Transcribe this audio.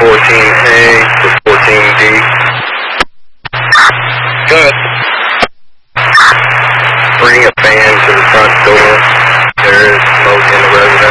14A to 14D. Good. Bring a fan to the front door. There is smoke in the residence.